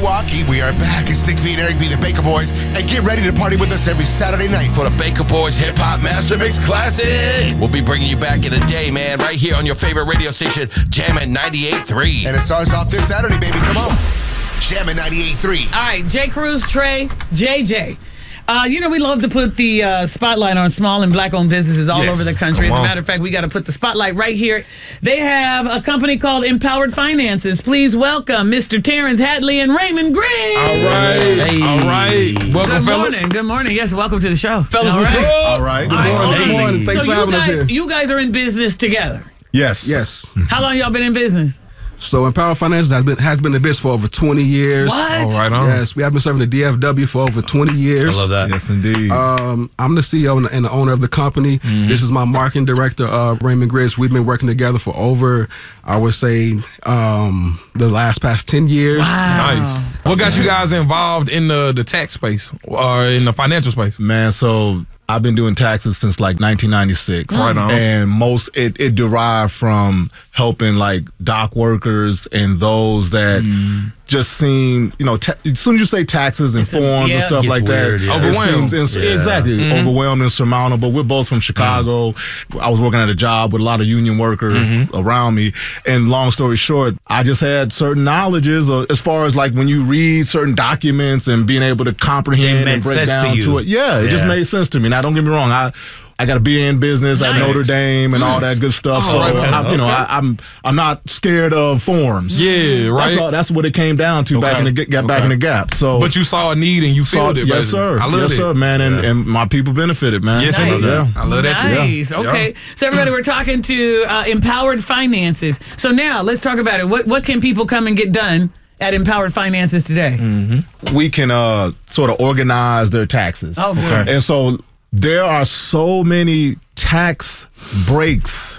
Milwaukee. We are back. It's Nick V and Eric V, the Baker Boys. And get ready to party with us every Saturday night for the Baker Boys Hip Hop Master Mix Classic. We'll be bringing you back in a day, man, right here on your favorite radio station, Jammin' 98.3. And it starts off this Saturday, baby. Come on. Jammin' 98.3. All right, J. Cruz, Trey, JJ. We love to put the spotlight on small and black-owned businesses all over the country. As a matter of fact, we got to put the spotlight right here. They have a company called Empowered Finances. Please welcome Mr. Terrence Hadley and Raymond Griggs. All right. Hey. All right. Welcome, fellas. Good morning. Yes, welcome to the show. Fellas, what's up? All right. Good morning. Thanks for having us here. You guys are in business together. Yes. How long y'all been in business? So Empowered Finances has been in business for over 20 years. What? All right, yes, we have been serving the DFW for over 20 years. I love that. Yes, indeed. I'm the CEO and the owner of the company. Mm-hmm. This is my marketing director, Raymond Griggs. We've been working together for over, I would say, the past 10 years. Wow. Nice. What got you guys involved in the tax space or in the financial space? Man, so I've been doing taxes since like 1996. Right on. And it derived from helping like dock workers and those that just seem, as soon as you say taxes and forms and stuff like weird, that, overwhelmed. Exactly, overwhelmed, insurmountable. We're both from Chicago. I was working at a job with a lot of union workers around me. And long story short, I just had certain knowledges as far as like when you read certain documents and being able to comprehend and break down to it. Yeah, it just made sense to me. Now, don't get me wrong. I got a BA in business at Notre Dame and all that good stuff. So I'm not scared of forms. Yeah, right. That's what it came down to back in the Gap. So, but you saw a need and you filled it. Yes, sir. I love it. Yes, sir, man. And my people benefited, man. Yes, nice. I love that too. Nice. Okay. So everybody, we're talking to Empowered Finances. So now let's talk about it. What can people come and get done at Empowered Finances today? We can sort of organize their taxes. Oh, good. And so there are so many tax breaks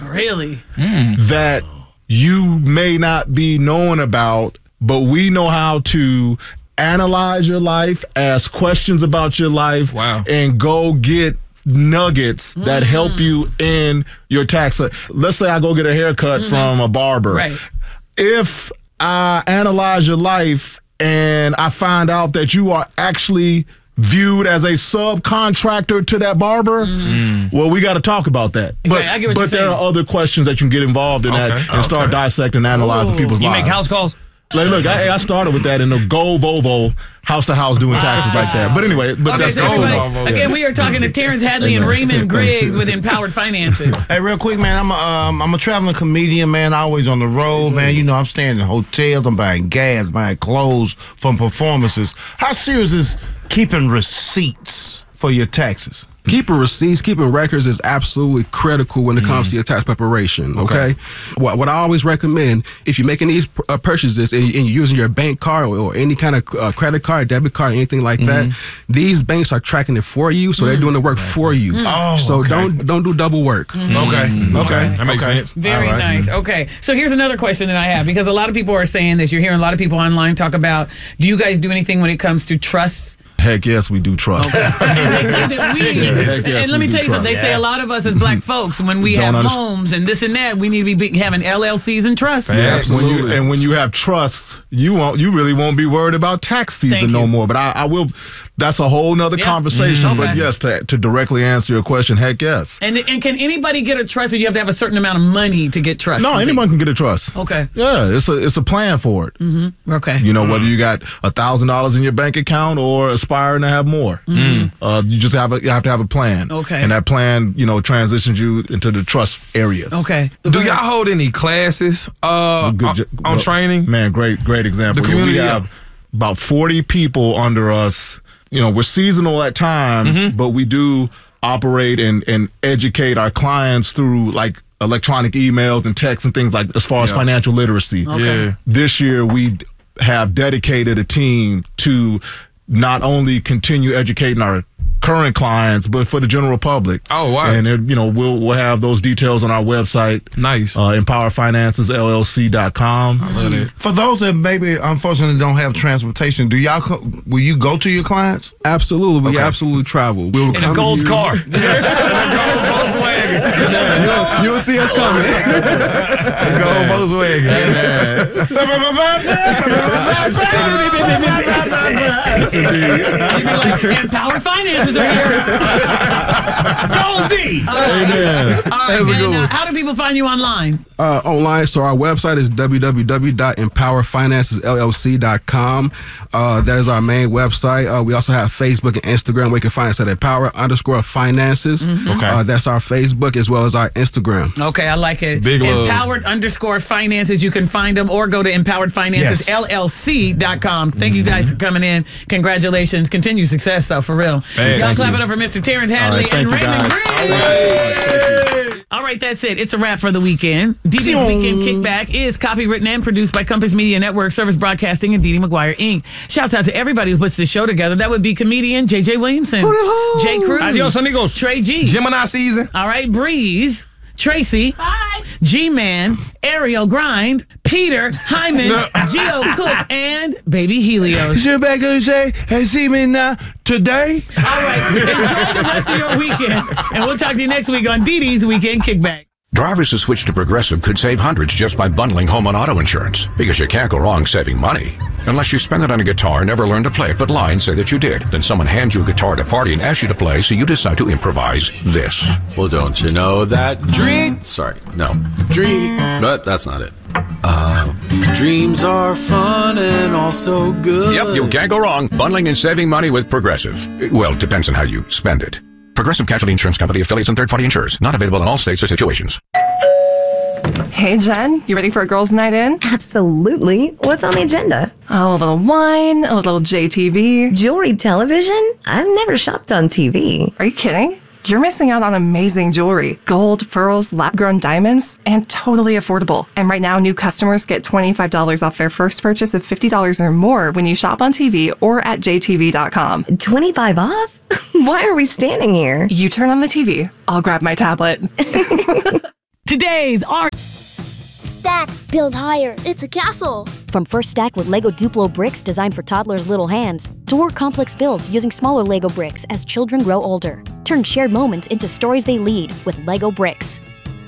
that you may not be knowing about, but we know how to analyze your life, ask questions about your life, and go get nuggets that help you in your tax. Let's say I go get a haircut from a barber. Right. If I analyze your life and I find out that you are actually viewed as a subcontractor to that barber, well, we got to talk about that. But there are other questions that you can get involved in that and start dissecting and analyzing people's lives. You make house calls? Like, look, I started with that in the Go Volvo house to house doing taxes like that. But anyway, that's again, we are talking to Terrence Hadley and Raymond Griggs with Empowered Finances. Hey, real quick, man, I'm a traveling comedian, man. Always on the road, man. I'm staying in hotels, I'm buying gas, buying clothes from performances. How serious is keeping receipts for your taxes? Keeping receipts, keeping records is absolutely critical when it comes to your tax preparation, okay? What I always recommend, if you're making these purchases and you're using your bank card or any kind of credit card, debit card, anything like that, these banks are tracking it for you, so they're doing the work for you. Don't do double work. Okay. That makes sense. Very nice. Okay. So here's another question that I have, because a lot of people are saying this. You're hearing a lot of people online talk about, do you guys do anything when it comes to trusts? Heck yes, we do trust. And they say that and let me tell you something. They say a lot of us as black folks, when we have homes and this and that, we need to be having LLCs and trusts. Absolutely. When you have trusts, you really won't be worried about tax season no more. But I will. That's a whole nother conversation. But yes, to directly answer your question, heck yes. And can anybody get a trust, or you have to have a certain amount of money to get trust? No, anyone can get a trust. Okay. Yeah, it's a plan for it. Okay. Whether you got $1,000 in your bank account or aspiring to have more, you just have to have a plan. Okay. And that plan, transitions you into the trust areas. Okay. Do y'all hold any classes on training? Man, great example. The community, we have about 40 people under us. We're seasonal at times, but we do operate and educate our clients through like electronic emails and texts and things like as far as financial literacy. Okay. This year we have dedicated a team to not only continue educating our current clients, but for the general public. Oh, wow. And we'll have those details on our website. Nice. EmpowerFinancesLLC.com. I love it. For those that maybe unfortunately don't have transportation, will you go to your clients? Absolutely. We absolutely travel. We'll in a gold car. In a gold Volkswagen. You'll see us coming. Gold Volkswagen. Yes, indeed. You'd be like, Empowered Finances are here. Go D. Amen. All right, and how do people find you online? Online, so our website is www.empowerfinancesllc.com. That is our main website. We also have Facebook and Instagram where you can find us at Empower_Finances. Okay. That's our Facebook as well as our Instagram. Okay, I like it. Big love. Empowered_Finances. You can find them or go to EmpoweredFinancesLLC.com. Thank you guys for coming in. Congratulations. Continued success, though, for real. Hey, Y'all clap it up for Mr. Terrence Hadley and Raymond Green. All right, that's it. It's a wrap for the weekend. DD's Weekend Kickback is copywritten and produced by Compass Media Network, Service Broadcasting, and Didi McGuire, Inc. Shouts out to everybody who puts this show together. That would be comedian J.J. Williamson, Jay Cruz, Adios, amigos. Trey G, Gemini season. all right, Breeze, Tracy, Bye. G-Man, Ariel Grind, Peter, Hyman, Geo Cook, and Baby Helios. Sit back and say, hey, see me now today? All right, enjoy the rest of your weekend, and we'll talk to you next week on DD's Weekend Kickback. Drivers who switch to Progressive could save hundreds just by bundling home and auto insurance, because you can't go wrong saving money. Unless you spend it on a guitar, never learn to play it, but lie and say that you did. Then someone hands you a guitar at a party and asks you to play, so you decide to improvise this. Well, don't you know that but that's not it. Dreams are fun and also good. Yep, you can't go wrong bundling and saving money with Progressive. Well, it depends on how you spend it. Progressive Casualty Insurance Company, affiliates, and third-party insurers. Not available in all states or situations. Hey, Jen, you ready for a girls' night in? Absolutely. What's on the agenda? Oh, a little wine, a little JTV. Jewelry television? I've never shopped on TV. Are you kidding? You're missing out on amazing jewelry. Gold, pearls, lab-grown diamonds, and totally affordable. And right now, new customers get $25 off their first purchase of $50 or more when you shop on TV or at jtv.com. 25 off? Why are we standing here? You turn on the TV. I'll grab my tablet. Today's art. Stack, build higher. It's a castle. From First Stack with Lego Duplo bricks designed for toddlers' little hands, to more complex builds using smaller Lego bricks as children grow older. Turn shared moments into stories they lead with Lego bricks.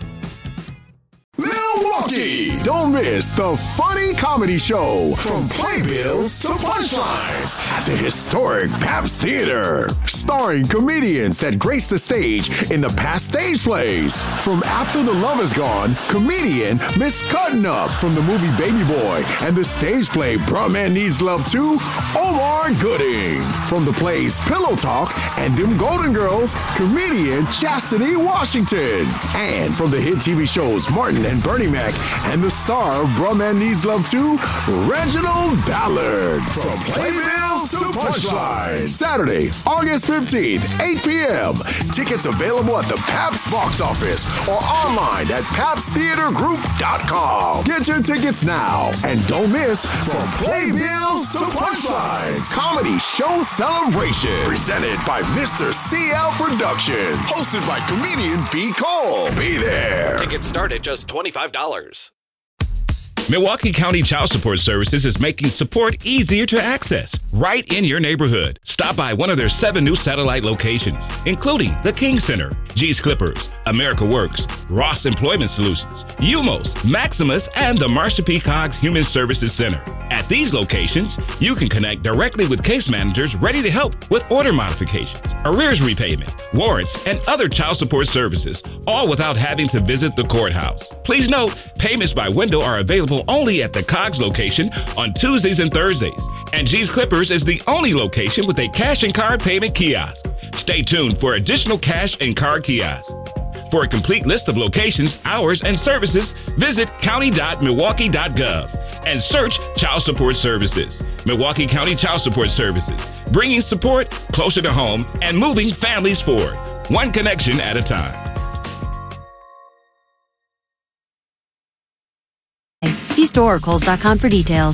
Milwaukee! Don't miss the funny comedy show from Playbills to Punchlines at the historic Pabst Theater. Starring comedians that grace the stage in the past stage plays. From After the Love Is Gone, comedian Miss Cuttin' Up from the movie Baby Boy and the stage play Bruh Man Needs Love 2, Omar Gooding. From the plays Pillow Talk and Them Golden Girls, comedian Chastity Washington. And from the hit TV shows Martin and Bernie Mac and the star of Bruh Man Needs Love 2, Reginald Ballard. From Playbills to Punchlines. Saturday, August 15th, 8 p.m. Tickets available at the Pabst box office or online at PabstTheaterGroup.com. Get your tickets now and don't miss From Playbills to Punchlines Comedy Show Celebration. Presented by Mr. CL Productions. Hosted by comedian B. Cole. Be there. Tickets start at just $25. Milwaukee County Child Support Services is making support easier to access right in your neighborhood. Stop by one of their 7 new satellite locations, including the King Center, G's Clippers, America Works, Ross Employment Solutions, UMOS, Maximus, and the Marsha P. Coggs Human Services Center. At these locations, you can connect directly with case managers ready to help with order modifications, arrears repayment, warrants, and other child support services, all without having to visit the courthouse. Please note, payments by window are available only at the Coggs location on Tuesdays and Thursdays, and G's Clippers is the only location with a cash and card payment kiosk. Stay tuned for additional cash and card kiosks. For a complete list of locations, hours, and services, visit county.milwaukee.gov and search Child Support Services. Milwaukee County Child Support Services, bringing support closer to home and moving families forward, one connection at a time. See storeoracles.com for details.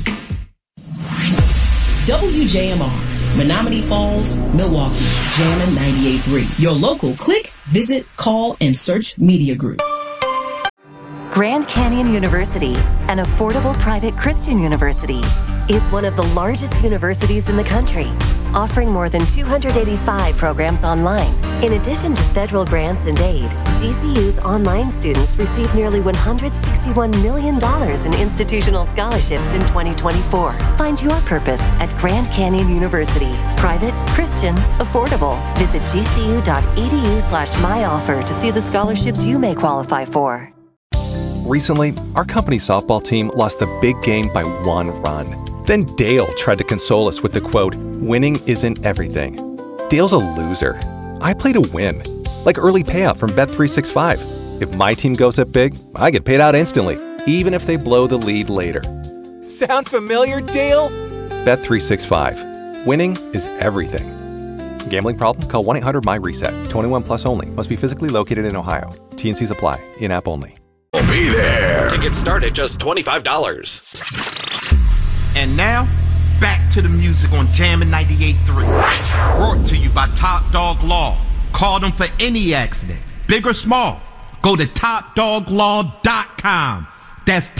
WJMR, Menominee Falls, Milwaukee, Jammin' 98.3. Your local click, visit, call, and search media group. Grand Canyon University, an affordable private Christian university. is one of the largest universities in the country, offering more than 285 programs online. In addition to federal grants and aid, GCU's online students received nearly $161 million in institutional scholarships in 2024. Find your purpose at Grand Canyon University. Private, Christian, affordable. Visit gcu.edu/myoffer to see the scholarships you may qualify for. Recently, our company softball team lost the big game by 1 run. Then Dale tried to console us with the quote, "Winning isn't everything." Dale's a loser. I play to win, like early payout from Bet365. If my team goes up big, I get paid out instantly, even if they blow the lead later. Sound familiar, Dale? Bet365. Winning is everything. Gambling problem? Call 1-800-MY-RESET. 21 plus only. Must be physically located in Ohio. T&Cs apply. In-app only. Be there. Tickets start at just $25. And now, back to the music on Jammin' 98.3. Brought to you by Top Dog Law. Call them for any accident, big or small. Go to TopDogLaw.com. That's